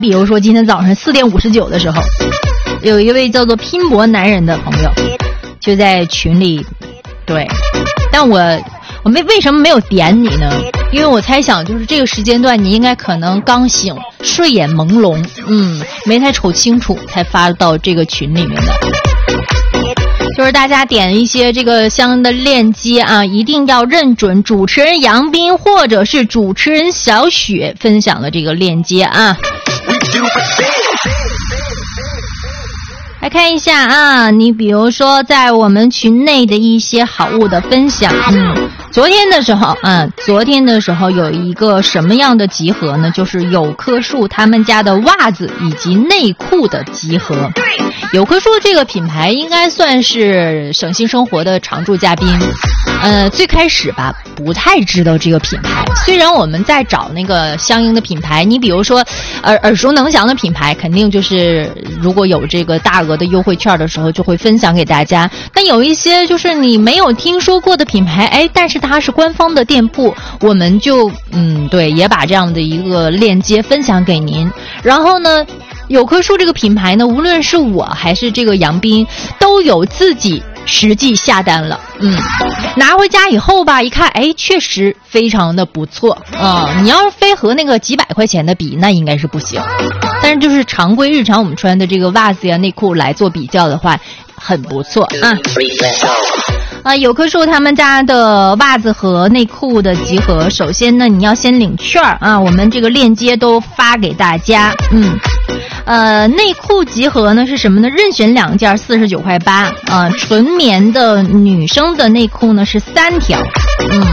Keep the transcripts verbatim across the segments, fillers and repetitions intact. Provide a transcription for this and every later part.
比如说今天早上四点五十九的时候，有一位叫做拼搏男人的朋友就在群里，对，但我我没为什么没有点你呢？因为我猜想就是这个时间段你应该可能刚醒，睡眼朦胧，嗯，没太瞅清楚才发到这个群里面的。就是大家点一些这个相应的链接啊，一定要认准主持人杨斌或者是主持人小雪分享的这个链接啊。来看一下啊，你比如说在我们群内的一些好物的分享，嗯，昨天的时候啊，昨天的时候有一个什么样的集合呢？就是有棵树他们家的袜子以及内裤的集合。有棵树这个品牌应该算是省心生活的常驻嘉宾。呃，最开始吧，不太知道这个品牌。虽然我们在找那个相应的品牌，你比如说，耳耳熟能详的品牌，肯定就是如果有这个大额的优惠券的时候，就会分享给大家。但有一些就是你没有听说过的品牌，哎，但是它是官方的店铺，我们就嗯，对，也把这样的一个链接分享给您。然后呢，有棵树这个品牌呢，无论是我还是这个杨斌，都有自己实际下单了，嗯，拿回家以后吧，一看，哎，确实非常的不错啊、嗯！你要是非和那个几百块钱的比，那应该是不行。但是就是常规日常我们穿的这个袜子呀、内裤来做比较的话，很不错啊。啊，有棵树他们家的袜子和内裤的集合，首先呢，你要先领券啊，我们这个链接都发给大家，嗯。呃，内裤集合呢是什么呢？任选两件四十九块八啊，纯棉的女生的内裤呢是三条，嗯。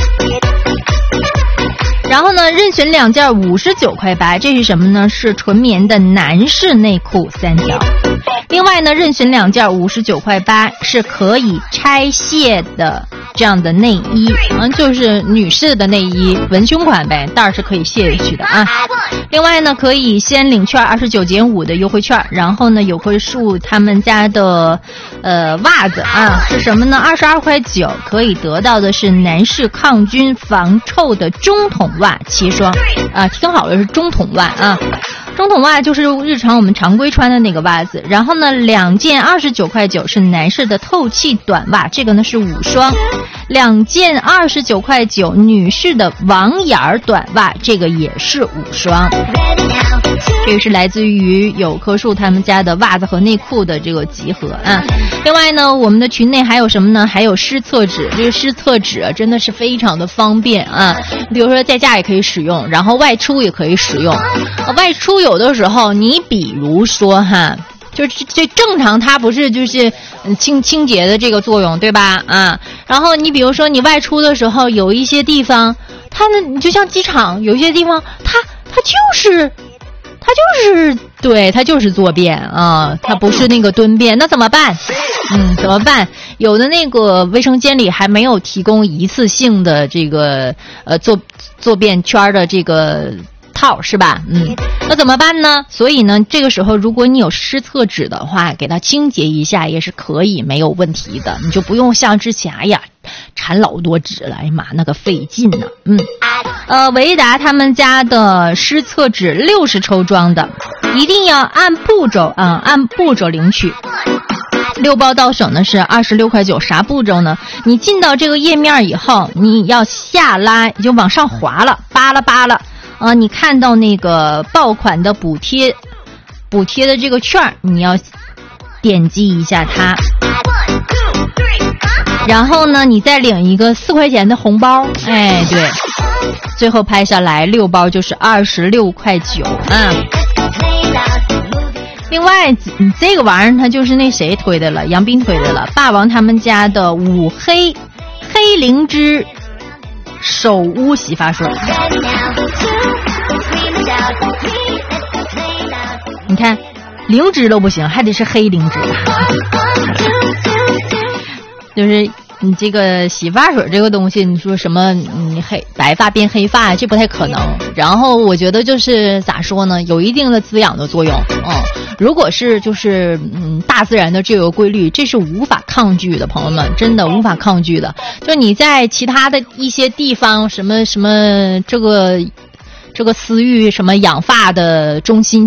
然后呢，任选两件五十九块八，这是什么呢？是纯棉的男士内裤三条。另外呢，任选两件五十九块八是可以拆卸的这样的内衣，嗯，就是女士的内衣，文胸款呗，袋儿是可以卸下去的啊。另外呢，可以先领券二十九减五的优惠券，然后呢，有棵树他们家的呃袜子啊是什么呢？二十二块九可以得到的是男士抗菌防臭的中筒袜七双啊，听好了，是中筒袜啊。中筒袜就是日常我们常规穿的那个袜子，然后呢，两件二十九块九是男士的透气短袜，这个呢是五双；两件二十九块九女士的网眼短袜，这个也是五双。这个是来自于有棵树他们家的袜子和内裤的这个集合啊。另外呢，我们的群内还有什么呢？还有湿厕纸，这个湿厕纸啊，真的是非常的方便啊。比如说在家也可以使用，然后外出也可以使用。呃、外出有的时候，你比如说哈。就是这正常，它不是就是清清洁的这个作用，对吧？啊，然后你比如说你外出的时候，有一些地方，它呢，你就像机场，有一些地方，它它就是它就是对，它就是坐便啊，它不是那个蹲便，那怎么办？嗯，怎么办？有的那个卫生间里还没有提供一次性的这个呃坐坐便圈的这个套，是吧？嗯，那怎么办呢？所以呢，这个时候如果你有湿厕纸的话，给它清洁一下也是可以，没有问题的。你就不用像之前，哎呀，缠老多纸了，哎呀妈，那个费劲呢。嗯，呃，维达他们家的湿厕纸六十抽装的，一定要按步骤啊，按步骤领取。六包到手呢是二十六块九，啥步骤呢？你进到这个页面以后，你要下拉，就往上滑了，扒拉扒拉。啊，你看到那个爆款的补贴，补贴的这个券，你要点击一下它，然后呢，你再领一个四块钱的红包，哎，对，最后拍下来六包就是二十六块九啊。另外，这个玩意儿它就是那谁推的了，杨斌推的了，霸王他们家的五黑黑灵芝手污洗发水。你看，灵芝都不行，还得是黑灵芝。就是你这个洗发水这个东西，你说什么你黑白发变黑发，这不太可能。然后我觉得就是咋说呢，有一定的滋养的作用。嗯，如果是就是嗯大自然的这个规律，这是无法抗拒的，朋友们，真的无法抗拒的。就你在其他的一些地方，什么什么这个这个私域什么养发的中心。